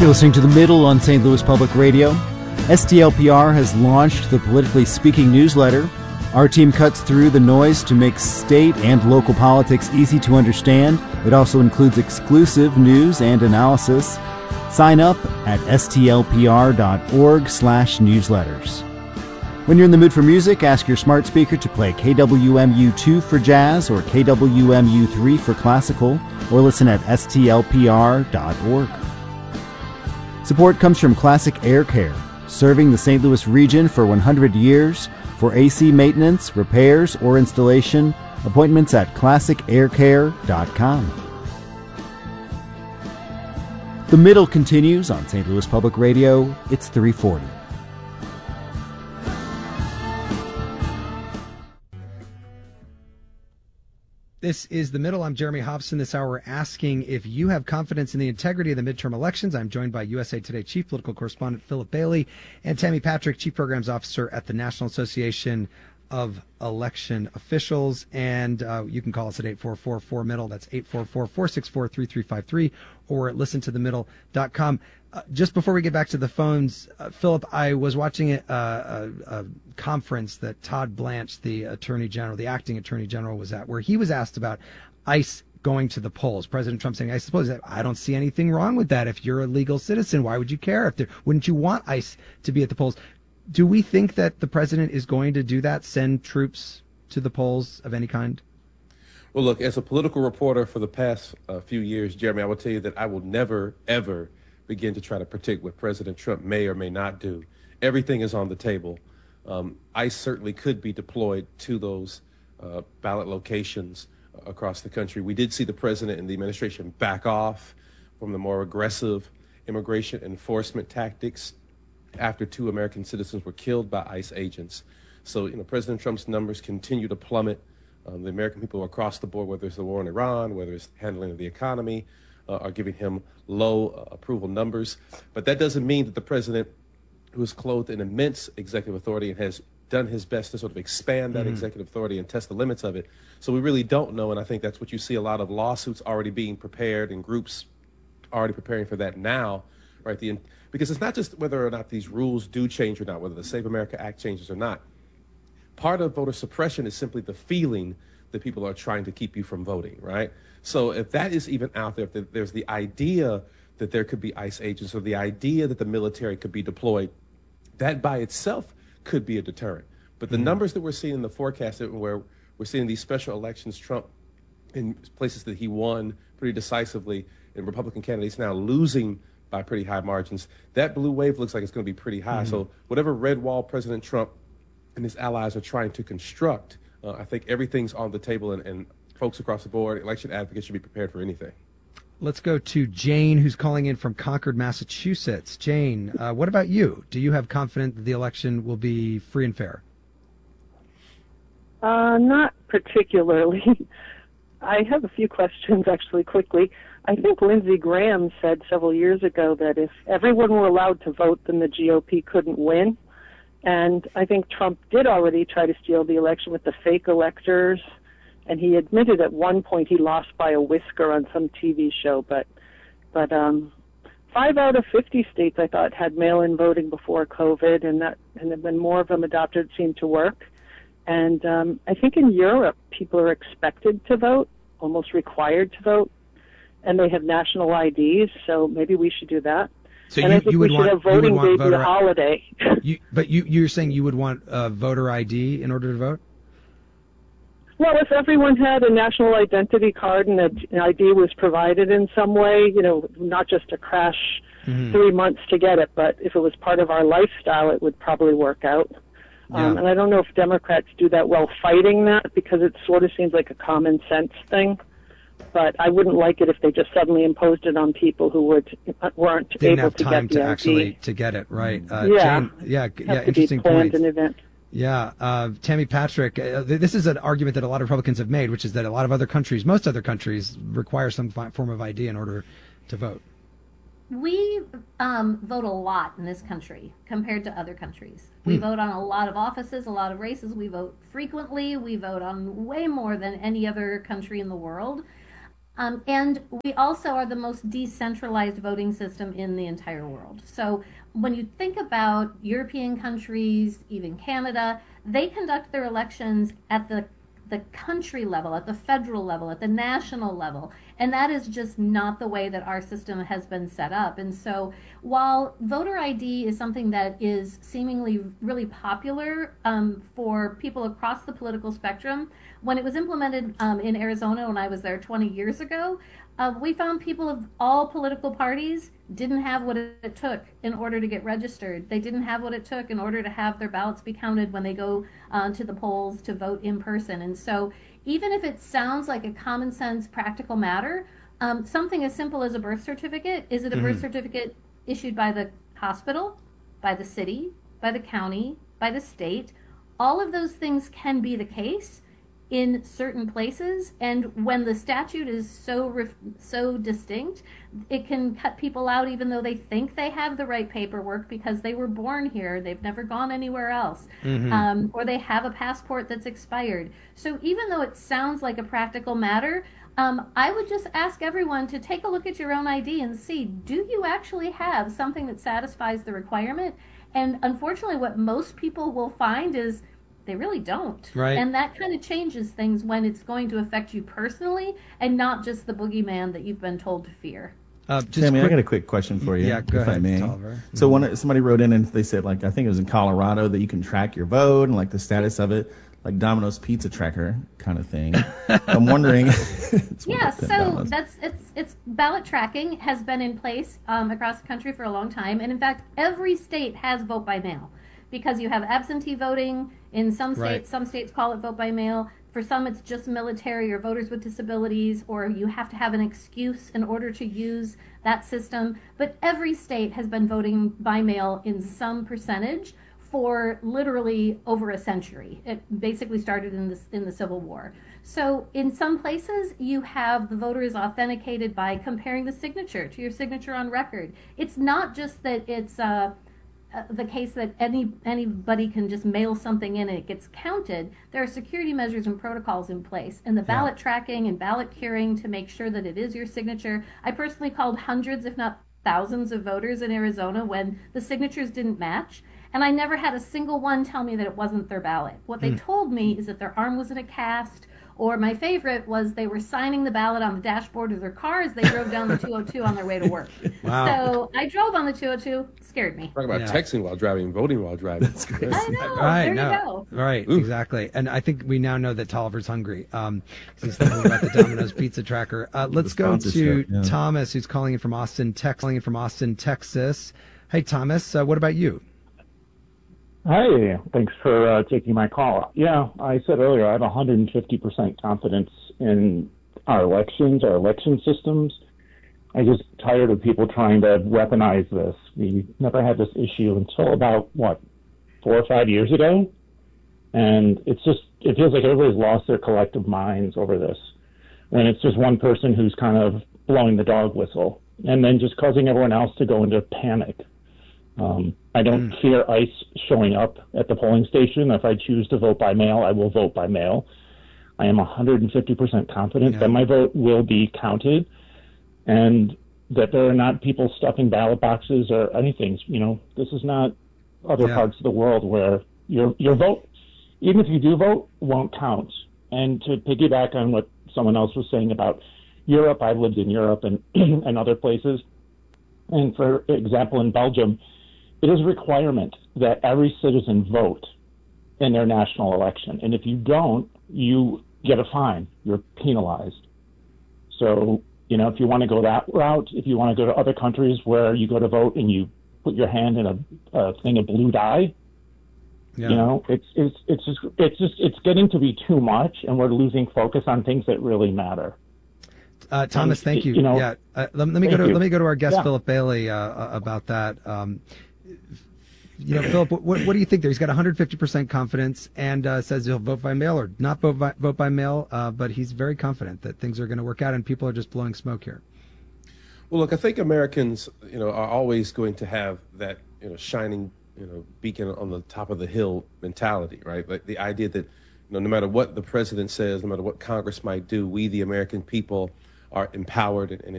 You're listening to The Middle on St. Louis Public Radio. STLPR has launched the Politically Speaking newsletter. Our team cuts through the noise to make state and local politics easy to understand. It also includes exclusive news and analysis. Sign up at stlpr.org/newsletters. When you're in the mood for music, ask your smart speaker to play KWMU2 for jazz or KWMU3 for classical, or listen at stlpr.org. Support comes from Classic Air Care, serving the St. Louis region for 100 years. For AC maintenance, repairs, or installation, appointments at classicaircare.com. The Middle continues on St. Louis Public Radio. It's 340. This is The Middle. I'm Jeremy Hobson. This hour we're asking if you have confidence in the integrity of the midterm elections. I'm joined by USA Today Chief Political Correspondent Philip Bailey and Tammy Patrick, Chief Programs Officer at the National Association of Election Officials. And you can call us at 844-4MIDDLE. That's 844-464-3353 or at listentothemiddle.com. Just before we get back to the phones, Philip, I was watching a conference that Todd Blanche, the Attorney General, the acting Attorney General, was at, where he was asked about ICE going to the polls. President Trump saying, I suppose that I don't see anything wrong with that. If you're a legal citizen, why would you care? Wouldn't you want ICE to be at the polls? Do we think that the president is going to do that, send troops to the polls of any kind? Well, look, as a political reporter for the past few years, Jeremy, I will tell you that I will never, ever begin to try to predict what President Trump may or may not do. Everything is on the table. ICE certainly could be deployed to those ballot locations across the country. We did see the president and the administration back off from the more aggressive immigration enforcement tactics after 2 American citizens were killed by ICE agents. So, President Trump's numbers continue to plummet. The American people across the board, whether it's the war in Iran, whether it's handling of the economy, are giving him low approval numbers. But that doesn't mean that the president, who is clothed in immense executive authority and has done his best to sort of expand that executive authority and test the limits of it. So we really don't know, and I think that's what you see a lot of lawsuits already being prepared and groups already preparing for that now, right? Because it's not just whether or not these rules do change or not, whether the Save America Act changes or not. Part of voter suppression is simply the feeling that people are trying to keep you from voting, right? So if that is even out there, if there's the idea that there could be ICE agents or the idea that the military could be deployed, that by itself could be a deterrent. But the numbers that we're seeing in the forecast, where we're seeing these special elections, Trump in places that he won pretty decisively, and Republican candidates now losing by pretty high margins, that blue wave looks like it's going to be pretty high. So whatever red wall President Trump and his allies are trying to construct, I think everything's on the table, and folks across the board, election advocates should be prepared for anything. Let's go to Jane, who's calling in from Concord, Massachusetts. Jane, what about you? Do you have confidence that the election will be free and fair? Not particularly. I have a few questions, actually, quickly. I think Lindsey Graham said several years ago that if everyone were allowed to vote, then the GOP couldn't win. And I think Trump did already try to steal the election with the fake electors. And he admitted at one point he lost by a whisker on some TV show. But 5 out of 50 states, I thought, had mail-in voting before COVID, and when more of them adopted, it seemed to work. And I think in Europe, people are expected to vote, almost required to vote, and they have national IDs, so maybe we should do that. So and I think we should have voting day be a holiday. But you're saying you would want voter ID in order to vote? Well, if everyone had a national identity card and an ID was provided in some way, not just to crash 3 months to get it, but if it was part of our lifestyle, it would probably work out. And I don't know if Democrats do that well fighting that, because it sort of seems like a common sense thing. But I wouldn't like it if they just suddenly imposed it on people who weren't Didn't able have to time get the to ID. actually to get it right. Have Jane, to interesting be planned point. an event. Yeah, Tammy Patrick, this is an argument that a lot of Republicans have made, which is that a lot of other countries, most other countries, require some form of ID in order to vote. We vote a lot in this country compared to other countries. We vote on a lot of offices, a lot of races. We vote frequently. We vote on way more than any other country in the world. And we also are the most decentralized voting system in the entire world. So when you think about European countries, even Canada, they conduct their elections at the country level, at the federal level, at the national level. And that is just not the way that our system has been set up. And so while voter ID is something that is seemingly really popular for people across the political spectrum, when it was implemented in Arizona when I was there 20 years ago, we found people of all political parties didn't have what it took in order to get registered. They didn't have what it took in order to have their ballots be counted when they go to the polls to vote in person. And so even if it sounds like a common sense practical matter, something as simple as a birth certificate, is it a birth certificate issued by the hospital, by the city, by the county, by the state? All of those things can be the case in certain places, and when the statute is so distinct, it can cut people out even though they think they have the right paperwork because they were born here, they've never gone anywhere else, or they have a passport that's expired. So even though it sounds like a practical matter, I would just ask everyone to take a look at your own ID and see, do you actually have something that satisfies the requirement? And unfortunately, what most people will find is they really don't. Right. And that kind of changes things when it's going to affect you personally and not just the boogeyman that you've been told to fear. Tammy, I got a quick question for you, yeah, go if ahead, I may. Tolliver. So somebody wrote in and they said, like, I think it was in Colorado, that you can track your vote and, like, the status of it, like Domino's Pizza Tracker kind of thing. I'm wondering. Yeah, so it's ballot tracking has been in place across the country for a long time. And in fact, every state has vote by mail because you have absentee voting in some states. Right. Some states call it vote by mail. For some, it's just military or voters with disabilities, or you have to have an excuse in order to use that system. But every state has been voting by mail in some percentage for literally over a century. It basically started in the Civil War. So in some places, you have the voter is authenticated by comparing the signature to your signature on record. It's not just that it's the case that anybody can just mail something in and it gets counted. There are security measures and protocols in place, and the ballot tracking and ballot curing to make sure that it is your signature. I personally called hundreds, if not thousands, of voters in Arizona when the signatures didn't match, and I never had a single one tell me that it wasn't their ballot. What they told me is that their arm was in a cast, or my favorite was they were signing the ballot on the dashboard of their car as they drove down the 202 on their way to work. Wow. So I drove on the 202, scared me. Talk about texting while driving, voting while driving. That's great. I know. Right, there no. you go. Right, exactly. And I think we now know that Tolliver's hungry. He's thinking about the Domino's Pizza Tracker. Let's go to Thomas, who's calling in from Austin, Texas. Hey, Thomas, what about you? Hi, thanks for taking my call. Yeah, I said earlier I have 150% confidence in our elections, our election systems. I'm just tired of people trying to weaponize this. We never had this issue until about, 4 or 5 years ago? And it feels like everybody's lost their collective minds over this. And it's just one person who's kind of blowing the dog whistle and then just causing everyone else to go into panic. I don't fear ICE showing up at the polling station. If I choose to vote by mail, I will vote by mail. I am 150% confident that my vote will be counted and that there are not people stuffing ballot boxes or anything. You know, this is not other parts of the world where your vote, even if you do vote, won't count. And to piggyback on what someone else was saying about Europe, I've lived in Europe and, and other places. And for example, in Belgium, it is a requirement that every citizen vote in their national election. And if you don't, you get a fine. You're penalized. So, you know, if you want to go that route, if you want to go to other countries where you go to vote and you put your hand in a thing of blue dye, you know, it's getting to be too much, and we're losing focus on things that really matter. Thomas, thank you. Let me go to our guest Philip Bailey about that. Philip, what do you think there? He's got 150% confidence and says he'll vote by mail or not vote by mail, but he's very confident that things are going to work out and people are just blowing smoke here. Well, look, I think Americans, are always going to have that, shining, beacon on the top of the hill mentality, right? Like the idea that, no matter what the president says, no matter what Congress might do, we, the American people, are empowered and